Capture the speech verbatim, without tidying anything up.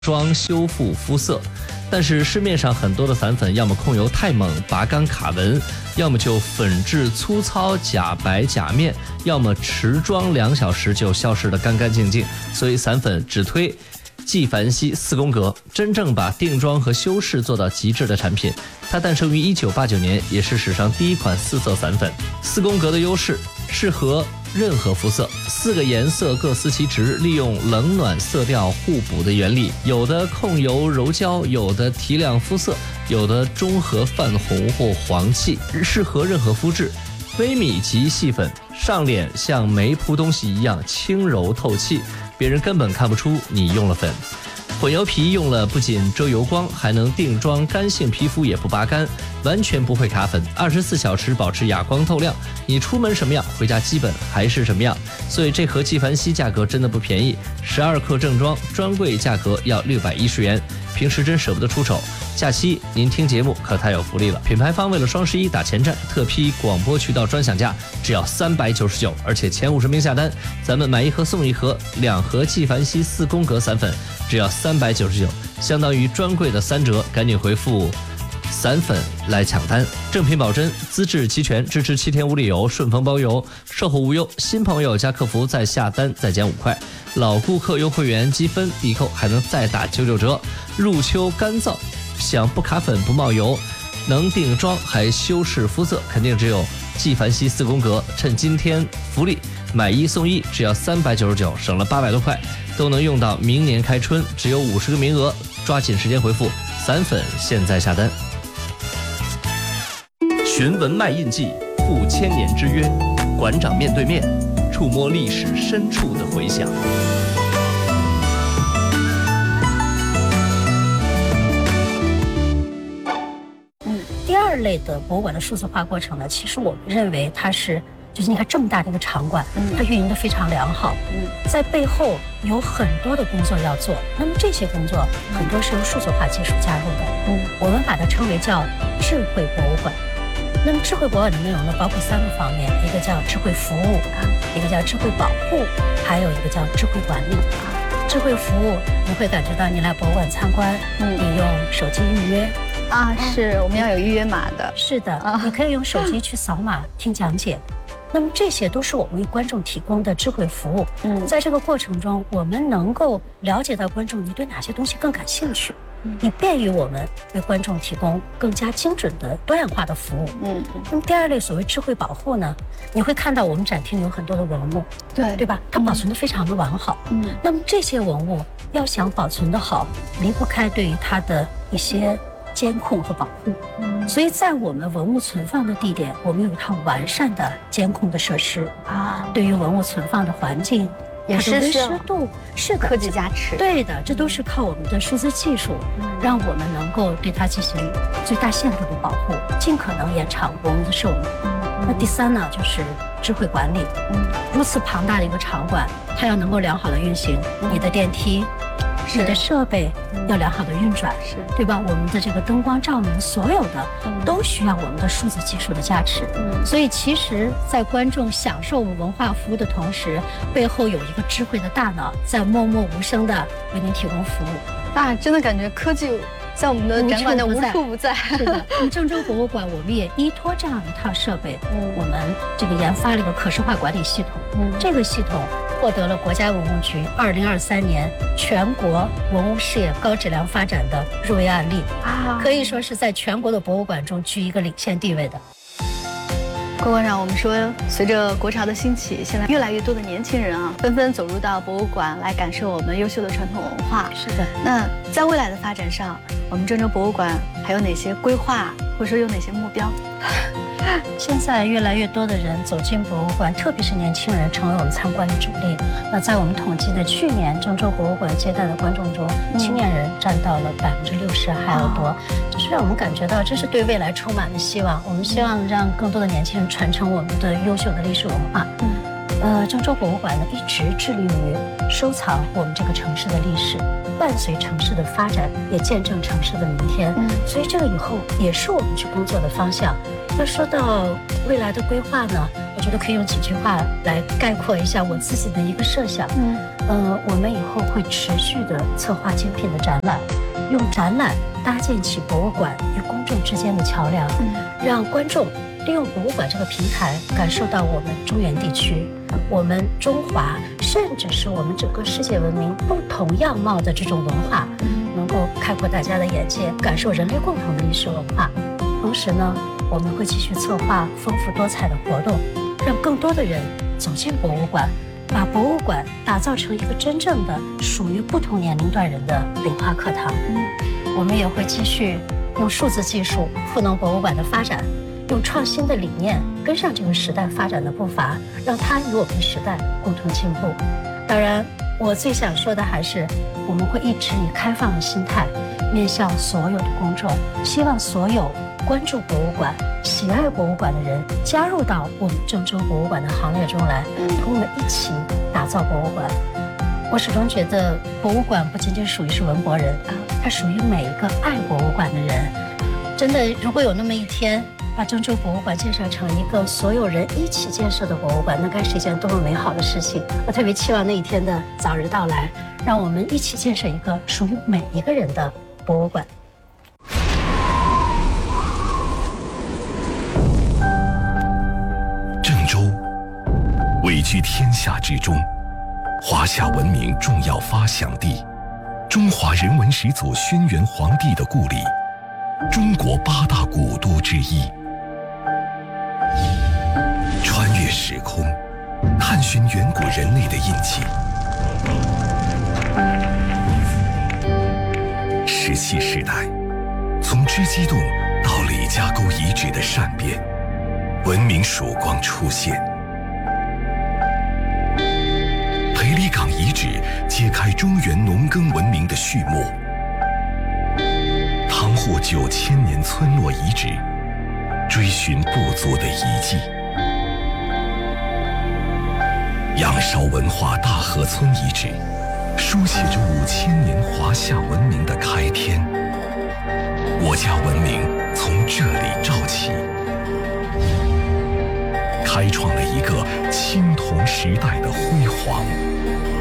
妆修复肤色。但是市面上很多的散粉，要么控油太猛拔干卡纹，要么就粉质粗糙假白假面，要么持妆两小时就消失得干干净净。所以散粉只推纪梵希四宫格，真正把定妆和修饰做到极致的产品。它诞生于一九八九年，也是史上第一款四色散粉。四宫格的优势，适合任何肤色，四个颜色各司其职，利用冷暖色调互补的原理，有的控油柔焦，有的提亮肤色，有的中和泛红或黄气，适合任何肤质。微米级细粉，上脸像没铺东西一样轻柔透气，别人根本看不出你用了粉。混油皮用了不仅遮油光，还能定妆，干性皮肤也不拔干，完全不会卡粉，二十四小时保持哑光透亮。你出门什么样，回家基本还是什么样。所以这盒纪梵希价格真的不便宜，十二克正装专柜价格要六百一十元，平时真舍不得出手。假期您听节目可太有福利了，品牌方为了双十一打前站，特批广播渠道专享价只要三百九十九，而且前五十名下单，咱们买一盒送一盒，两盒纪梵希四宫格散粉只要三百九十九，相当于专柜的三折，赶紧回复散粉来抢单。正品保真，资质齐全，支持七天无理由，顺丰包邮，售后无忧。新朋友加客服再下单再减五块，老顾客优惠员积分抵扣还能再打九九折。入秋干燥，想不卡粉不冒油，能定妆还修饰肤色，肯定只有纪梵希四宫格。趁今天福利，买一送一，只要三百九十九，省了八百多块，都能用到明年开春，只有五十个名额，抓紧时间回复散粉，现在下单。寻文脉印记，赴千年之约，馆长面对面，触摸历史深处的回响。 第二类的博物馆的数字化过程呢，其实我们认为它是，就是你看这么大的一个场馆，它运营的非常良好，在背后有很多的工作要做。那么这些工作很多是由数字化技术加入的，嗯，我们把它称为叫智慧博物馆。那么智慧博物馆的内容呢，包括三个方面，一个叫智慧服务啊，一个叫智慧保护，还有一个叫智慧管理啊。智慧服务，你会感觉到你来博物馆参观，嗯，你用手机预约。 啊，是我们要有预约码的。 是的，啊、你可以用手机去扫码听讲解。那么这些都是我们为观众提供的智慧服务。嗯，在这个过程中，我们能够了解到观众你对哪些东西更感兴趣，嗯，也便于我们为观众提供更加精准的多样化的服务。嗯，那么第二类所谓智慧保护呢，你会看到我们展厅有很多的文物，对对吧？它保存得非常的完好。嗯，那么这些文物要想保存得好，离不开对于它的一些监控和保护，嗯，所以在我们文物存放的地点，我们有一套完善的监控的设施啊，对于文物存放的环境也是温湿度是的科技加持， 对的，这都是靠我们的数字技术，嗯，让我们能够对它进行最大限度的保护，尽可能延长文物的寿命。嗯，那第三呢，就是智慧管理。嗯，如此庞大的一个场馆，它要能够良好的运行，嗯，你的电梯。你的设备要良好的运转，是对吧？我们的这个灯光照明，所有的都需要我们的数字技术的加持。嗯，所以其实，在观众享受我们文化服务的同时，背后有一个智慧的大脑在默默无声的为您提供服务。 啊，真的感觉科技在我们的展馆的无处不在。 是的，那么郑州博物馆我们也依托这样一套设备，嗯，我们这个研发了一个可视化管理系统。嗯，这个系统获得了国家文物局二零二三年全国文物事业高质量发展的入围案例啊，可以说是在全国的博物馆中居一个领先地位的。 郭馆长，我们说，随着国潮的兴起，现在越来越多的年轻人啊，纷纷走入到博物馆来感受我们优秀的传统文化。 是的， 那在未来的发展上，我们郑州博物馆还有哪些规划，或者说有哪些目标？ 现在越来越多的人走进博物馆，特别是年轻人，成为我们参观的主力。那在我们统计的去年郑州博物馆接待的观众中，嗯，青年人占到了百分之六十还要多，就是让我们感觉到这是对未来充满了希望。我们希望让更多的年轻人传承我们的优秀的历史文化。嗯，呃，郑州博物馆呢一直致力于收藏我们这个城市的历史，伴随城市的发展，也见证城市的明天。嗯，所以这个以后也是我们去工作的方向。那说到未来的规划呢，我觉得可以用几句话来概括一下我自己的一个设想。嗯， 呃，我们以后会持续的策划精品的展览，用展览搭建起博物馆与公众之间的桥梁，嗯、让观众利用博物馆这个平台，感受到我们中原地区、我们中华，甚至是我们整个世界文明不同样貌的这种文化，能够开阔大家的眼界，感受人类共同的历史文化。同时呢，我们会继续策划丰富多彩的活动，让更多的人走进博物馆，把博物馆打造成一个真正的属于不同年龄段人的文化课堂。嗯，我们也会继续用数字技术赋能博物馆的发展，用创新的理念跟上这个时代发展的步伐，让它与我们的时代共同进步。当然，我最想说的还是，我们会一直以开放的心态面向所有的公众，希望所有关注博物馆、喜爱博物馆的人加入到我们郑州博物馆的行列中来，跟我们一起打造博物馆。我始终觉得，博物馆不仅仅属于是文博人，它属于每一个爱博物馆的人。真的，如果有那么一天，把郑州博物馆建设成一个所有人一起建设的博物馆，那该是一件多么美好的事情！我特别期望那一天的早日到来，让我们一起建设一个属于每一个人的博物馆。 郑州位居天下之中，华夏文明重要发祥地，中华人文始祖轩辕皇帝的故里，中国八大古都之一。穿越时空，探寻远古人类的印记。石器时代，从织机洞到李家沟遗址的善变，文明曙光出现。裴李岗遗址揭开中原农耕文明的序幕。唐户九千年村落遗址，追寻部族的遗迹。仰韶文化大河村遗址，书写着五千年华夏文明的开天。我家文明从这里照起，开创了一个青铜时代的辉煌。